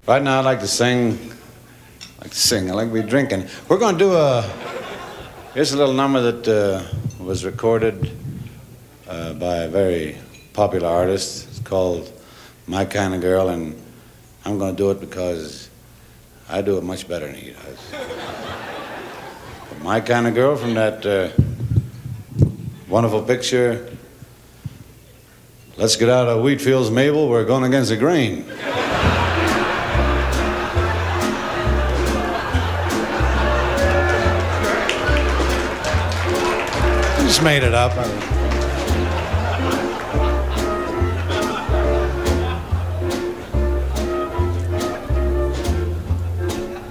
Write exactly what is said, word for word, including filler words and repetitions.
Right now, I'd like to sing. I like to sing. I like to be drinking. We're going to do a. Here's a little number that uh, was recorded uh, by a very popular artist. It's called My Kind of Girl, and I'm going to do it because I do it much better than he does. My Kind of Girl from that uh, wonderful picture. Let's get out of Wheatfields, Mabel. We're going against the grain. Just made it up.